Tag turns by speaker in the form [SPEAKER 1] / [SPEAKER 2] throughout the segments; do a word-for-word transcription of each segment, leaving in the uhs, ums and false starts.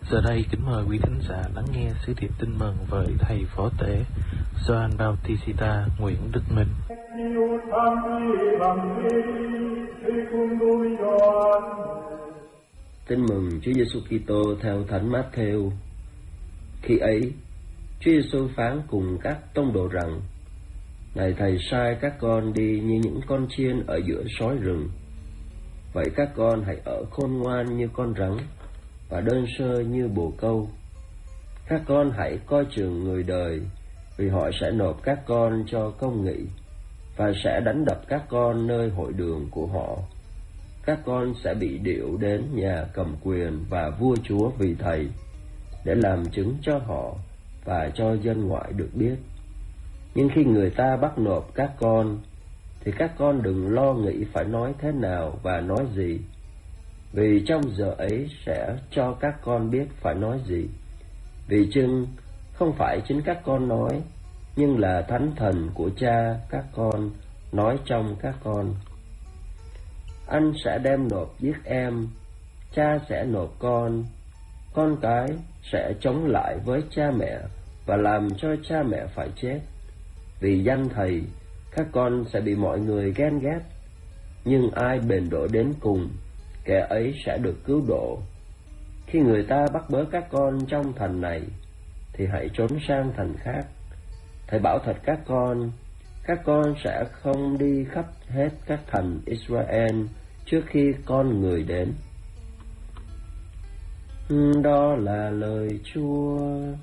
[SPEAKER 1] Giờ đây kính mời quý thính giả lắng nghe sứ điệp tin mừng với thầy phó tể Gioan Bautista Nguyễn Đức Minh.
[SPEAKER 2] Tin mừng Chúa Giêsu Kitô theo Thánh Mát-thêu. Khi ấy, Chúa Giêsu phán cùng các tông đồ rằng: Này thầy sai các con đi như những con chiên ở giữa sói rừng. Vậy các con hãy ở khôn ngoan như con rắn và đơn sơ như bồ câu. Các con hãy coi chừng người đời, vì họ sẽ nộp các con cho công nghị và sẽ đánh đập các con nơi hội đường của họ. Các con sẽ bị điệu đến nhà cầm quyền và vua chúa vì thầy, để làm chứng cho họ và cho dân ngoại được biết. Nhưng khi người ta bắt nộp các con, thì các con đừng lo nghĩ phải nói thế nào và nói gì, vì trong giờ ấy sẽ cho các con biết phải nói gì. Vì chưng không phải chính các con nói, nhưng là Thánh Thần của Cha các con nói trong các con. Anh sẽ đem nộp giết em, cha sẽ nộp con, con cái sẽ chống lại với cha mẹ và làm cho cha mẹ phải chết. Vì danh thầy, các con sẽ bị mọi người ghen ghét, nhưng ai bền độ đến cùng, kẻ ấy sẽ được cứu độ. Khi người ta bắt bớ các con trong thành này, thì hãy trốn sang thành khác. Thầy bảo thật các con, các con sẽ không đi khắp hết các thành Israel trước khi con người đến. Đó là lời Chúa.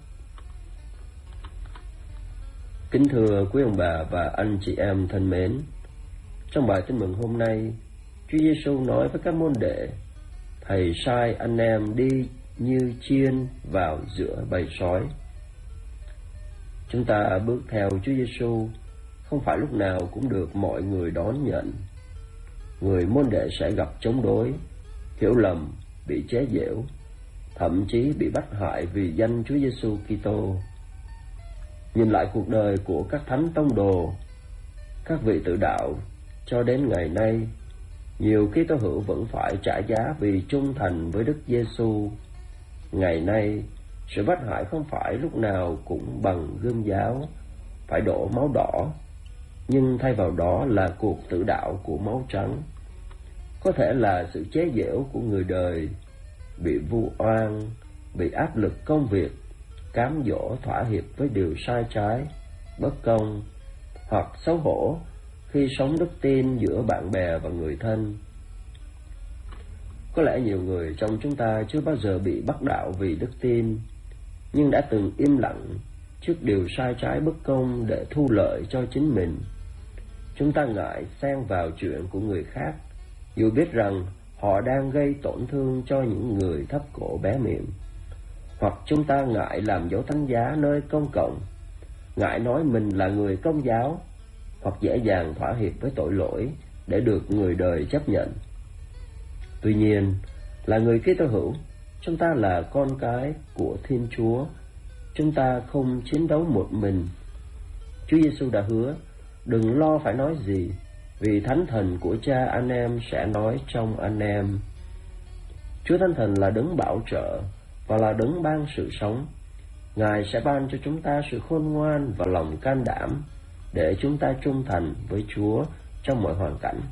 [SPEAKER 2] Kính thưa quý ông bà và anh chị em thân mến, trong bài tin mừng hôm nay, Chúa Giêsu nói với các môn đệ: Thầy sai anh em đi như chiên vào giữa bầy sói. Chúng ta bước theo Chúa Giêsu không phải lúc nào cũng được mọi người đón nhận. Người môn đệ sẽ gặp chống đối, hiểu lầm, bị chế giễu, thậm chí bị bắt hại vì danh Chúa Giêsu Kitô. Nhìn lại cuộc đời của các thánh tông đồ, các vị tự đạo cho đến ngày nay, nhiều Kitô hữu vẫn phải trả giá vì trung thành với Đức Giêsu. Ngày nay, sự bắt hại không phải lúc nào cũng bằng gươm giáo, phải đổ máu đỏ, nhưng thay vào đó là cuộc tự đạo của máu trắng. Có thể là sự chế giễu của người đời, bị vu oan, bị áp lực công việc, cám dỗ thỏa hiệp với điều sai trái, bất công, hoặc xấu hổ khi sống đức tin giữa bạn bè và người thân. Có lẽ nhiều người trong chúng ta chưa bao giờ bị bắt đạo vì đức tin, nhưng đã từng im lặng trước điều sai trái bất công để thu lợi cho chính mình. Chúng ta ngại xen vào chuyện của người khác, dù biết rằng họ đang gây tổn thương cho những người thấp cổ bé miệng. Hoặc chúng ta ngại làm dấu thánh giá nơi công cộng, ngại nói mình là người Công giáo, hoặc dễ dàng thỏa hiệp với tội lỗi để được người đời chấp nhận. Tuy nhiên, là người Kitô hữu, chúng ta là con cái của Thiên Chúa. Chúng ta không chiến đấu một mình. Chúa Giêsu đã hứa, đừng lo phải nói gì, vì Thánh Thần của Cha anh em sẽ nói trong anh em. Chúa Thánh Thần là đấng bảo trợ và là đấng ban sự sống. Ngài sẽ ban cho chúng ta sự khôn ngoan và lòng can đảm để chúng ta trung thành với Chúa trong mọi hoàn cảnh.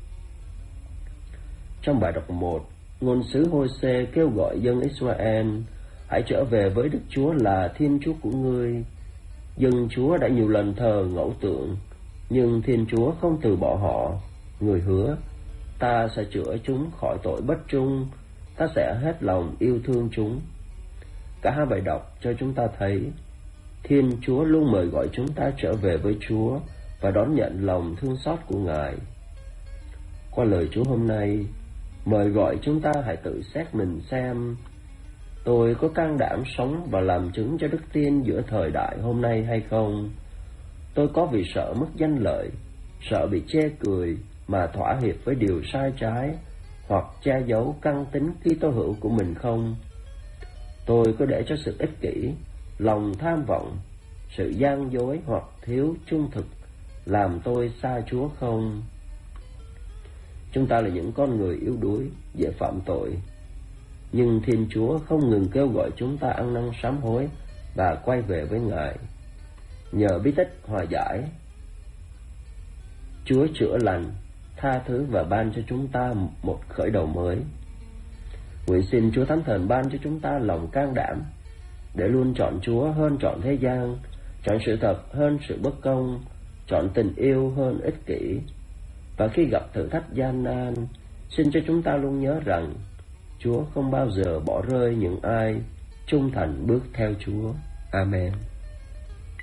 [SPEAKER 2] Trong bài đọc một, ngôn sứ Hô-sê kêu gọi dân Israel: Hãy trở về với Đức Chúa là Thiên Chúa của ngươi. Dân Chúa đã nhiều lần thờ ngẫu tượng, nhưng Thiên Chúa không từ bỏ họ. Người hứa: Ta sẽ chữa chúng khỏi tội bất trung, ta sẽ hết lòng yêu thương chúng. Cả hai bài đọc cho chúng ta thấy Thiên Chúa luôn mời gọi chúng ta trở về với Chúa và đón nhận lòng thương xót của Ngài. Qua lời Chúa hôm nay, mời gọi chúng ta hãy tự xét mình xem: tôi có can đảm sống và làm chứng cho đức tin giữa thời đại hôm nay hay không? Tôi có vì sợ mất danh lợi, sợ bị chê cười mà thỏa hiệp với điều sai trái, hoặc che giấu căn tính Kitô hữu của mình không? Tôi có để cho sự ích kỷ, lòng tham vọng, sự gian dối hoặc thiếu trung thực làm tôi xa Chúa không? Chúng ta là những con người yếu đuối, dễ phạm tội. nhưng Thiên Chúa không ngừng kêu gọi chúng ta ăn năn sám hối và quay về với Ngài. Nhờ bí tích hòa giải, Chúa chữa lành, tha thứ và ban cho chúng ta một khởi đầu mới. Nguyện xin Chúa Thánh Thần ban cho chúng ta lòng can đảm để luôn chọn Chúa hơn chọn thế gian, chọn sự thật hơn sự bất công, chọn tình yêu hơn ích kỷ. Và khi gặp thử thách gian nan, xin cho chúng ta luôn nhớ rằng Chúa không bao giờ bỏ rơi những ai trung thành bước theo Chúa. Amen.